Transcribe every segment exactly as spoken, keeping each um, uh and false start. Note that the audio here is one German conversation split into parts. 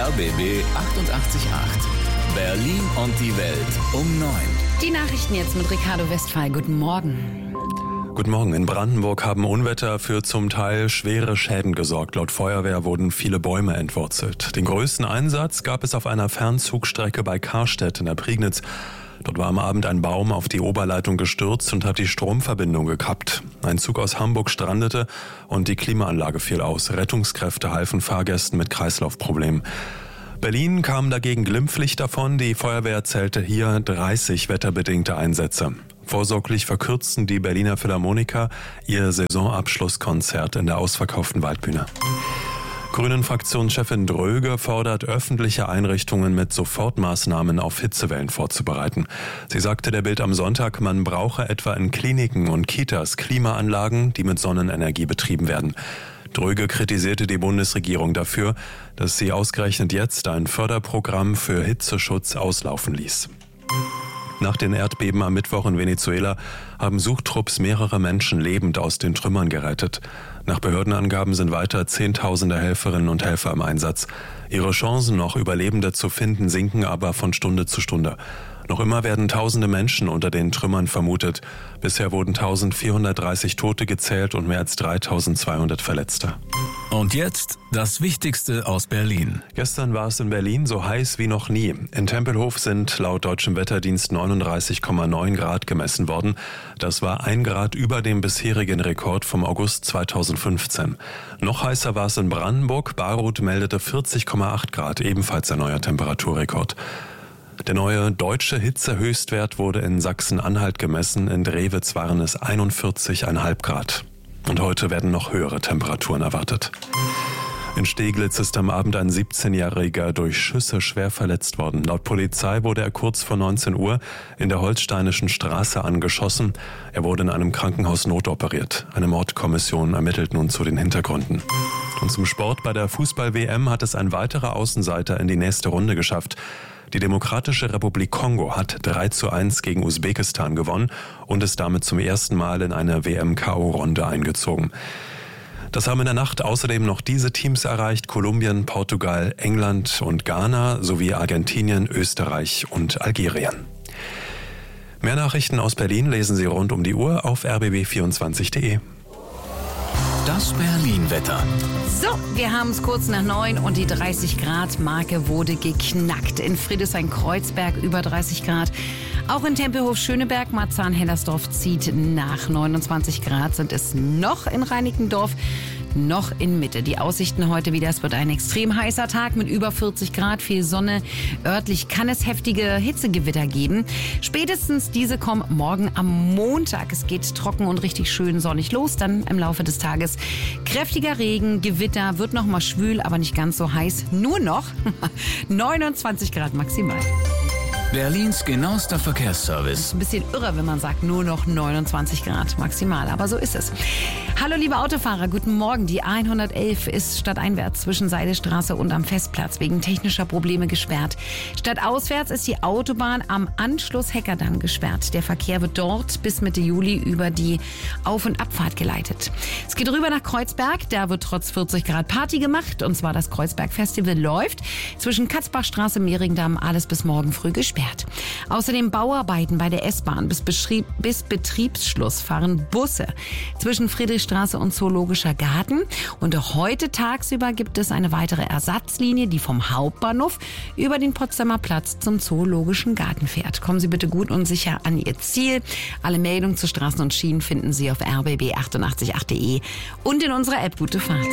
R B B achtundachtzig Komma acht. Berlin und die Welt um neun. Die Nachrichten jetzt mit Ricardo Westphal. Guten Morgen. Guten Morgen. In Brandenburg haben Unwetter für zum Teil schwere Schäden gesorgt. Laut Feuerwehr wurden viele Bäume entwurzelt. Den größten Einsatz gab es auf einer Fernzugstrecke bei Karstedt in der Prignitz. Dort war am Abend ein Baum auf die Oberleitung gestürzt und hat die Stromverbindung gekappt. Ein Zug aus Hamburg strandete und die Klimaanlage fiel aus. Rettungskräfte halfen Fahrgästen mit Kreislaufproblemen. Berlin kam dagegen glimpflich davon. Die Feuerwehr zählte hier dreißig wetterbedingte Einsätze. Vorsorglich verkürzten die Berliner Philharmoniker ihr Saisonabschlusskonzert in der ausverkauften Waldbühne. Grünen-Fraktionschefin Dröge fordert, öffentliche Einrichtungen mit Sofortmaßnahmen auf Hitzewellen vorzubereiten. Sie sagte der Bild am Sonntag, man brauche etwa in Kliniken und Kitas Klimaanlagen, die mit Sonnenenergie betrieben werden. Dröge kritisierte die Bundesregierung dafür, dass sie ausgerechnet jetzt ein Förderprogramm für Hitzeschutz auslaufen ließ. Nach den Erdbeben am Mittwoch in Venezuela haben Suchtrupps mehrere Menschen lebend aus den Trümmern gerettet. Nach Behördenangaben sind weiter Zehntausende Helferinnen und Helfer im Einsatz. Ihre Chancen, noch Überlebende zu finden, sinken aber von Stunde zu Stunde. Noch immer werden tausende Menschen unter den Trümmern vermutet. Bisher wurden eintausendvierhundertdreißig Tote gezählt und mehr als dreitausendzweihundert Verletzte. Und jetzt das Wichtigste aus Berlin. Gestern war es in Berlin so heiß wie noch nie. In Tempelhof sind laut deutschem Wetterdienst neununddreißig Komma neun Grad gemessen worden. Das war ein Grad über dem bisherigen Rekord vom August zweitausendfünfzehn. Noch heißer war es in Brandenburg. Baruth meldete vierzig Komma acht Grad, ebenfalls ein neuer Temperaturrekord. Der neue deutsche Hitzehöchstwert wurde in Sachsen-Anhalt gemessen. In Drewitz waren es einundvierzig Komma fünf Grad. Und heute werden noch höhere Temperaturen erwartet. In Steglitz ist am Abend ein siebzehnjähriger durch Schüsse schwer verletzt worden. Laut Polizei wurde er kurz vor neunzehn Uhr in der Holsteinischen Straße angeschossen. Er wurde in einem Krankenhaus notoperiert. Eine Mordkommission ermittelt nun zu den Hintergründen. Und zum Sport: Bei der Fußball-W M hat es ein weiterer Außenseiter in die nächste Runde geschafft. Die Demokratische Republik Kongo hat drei zu eins gegen Usbekistan gewonnen und ist damit zum ersten Mal in eine W M-K O-Runde eingezogen. Das haben in der Nacht außerdem noch diese Teams erreicht: Kolumbien, Portugal, England und Ghana sowie Argentinien, Österreich und Algerien. Mehr Nachrichten aus Berlin lesen Sie rund um die Uhr auf r b b vierundzwanzig punkt de. Das Berlin-Wetter. So, wir haben es kurz nach neun und die dreißig Grad Marke wurde geknackt. In Friedrichshain-Kreuzberg über dreißig Grad. Auch in Tempelhof-Schöneberg, Marzahn-Hellersdorf zieht nach. neunundzwanzig Grad sind es noch in Reinickendorf, noch in Mitte. Die Aussichten heute wieder: Es wird ein extrem heißer Tag mit über vierzig Grad, viel Sonne. Örtlich kann es heftige Hitzegewitter geben. Spätestens diese kommen morgen am Montag. Es geht trocken und richtig schön sonnig los. Dann im Laufe des Tages kräftiger Regen, Gewitter, wird noch mal schwül, aber nicht ganz so heiß. Nur noch neunundzwanzig Grad maximal. Berlins genauester Verkehrsservice. Ein bisschen irre, wenn man sagt, nur noch neunundzwanzig Grad maximal, aber so ist es. Hallo liebe Autofahrer, guten Morgen. Die A hundertelf ist stadteinwärts zwischen Seidestraße und am Festplatz wegen technischer Probleme gesperrt. Stadtauswärts ist die Autobahn am Anschluss Heckerdamm gesperrt. Der Verkehr wird dort bis Mitte Juli über die Auf- und Abfahrt geleitet. Es geht rüber nach Kreuzberg, da wird trotz vierzig Grad Party gemacht, und zwar das Kreuzberg Festival läuft. Zwischen Katzbachstraße, Mehringdamm alles bis morgen früh gesperrt. Außerdem Bauarbeiten bei der S-Bahn. Bis, Beschrieb, bis Betriebsschluss fahren Busse zwischen Friedrichstraße und Zoologischer Garten. Und auch heute tagsüber gibt es eine weitere Ersatzlinie, die vom Hauptbahnhof über den Potsdamer Platz zum Zoologischen Garten fährt. Kommen Sie bitte gut und sicher an Ihr Ziel. Alle Meldungen zu Straßen und Schienen finden Sie auf r b b achtundachtzig punkt acht punkt de und in unserer App. Gute Fahrt.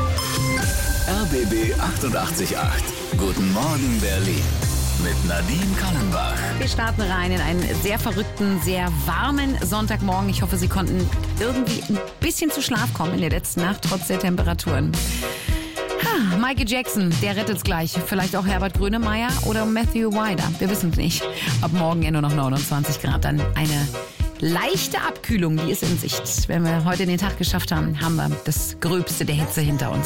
R b b achtundachtzig Komma acht. Guten Morgen Berlin. Mit Nadine Kallenbach. Wir starten rein in einen sehr verrückten, sehr warmen Sonntagmorgen. Ich hoffe, Sie konnten irgendwie ein bisschen zu Schlaf kommen in der letzten Nacht, trotz der Temperaturen. Ha, Michael Jackson, der rettet's gleich. Vielleicht auch Herbert Grönemeyer oder Matthew Wilder. Wir wissen es nicht. Ab morgen ja nur noch neunundzwanzig Grad. Dann eine leichte Abkühlung, die ist in Sicht. Wenn wir heute den Tag geschafft haben, haben wir das Gröbste der Hitze hinter uns.